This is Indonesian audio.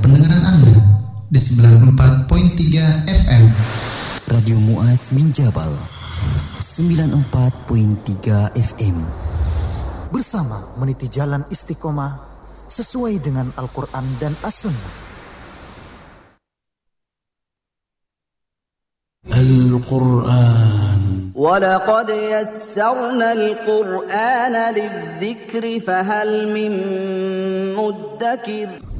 pendengaran Anda di 94.3 FM. Radio Mu'adz bin Jabal 94.3 FM. Bersama meniti jalan istiqomah sesuai dengan Al-Quran dan As-Sunnah. Al-Quran. وَلَقَدْ يَسَّرْنَا الْقُرْآنَ لِلذِّكْرِ فَهَلْ مِن مُّدَّكِرٍ.